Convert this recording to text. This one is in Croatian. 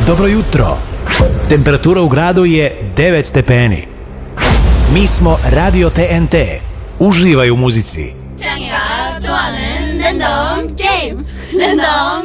Dobro jutro. Temperatura u gradu je 9 stepeni. Mi smo Radio TNT. Uživaj u muzici. 짱이가 좋아하는 랜덤 게임 랜덤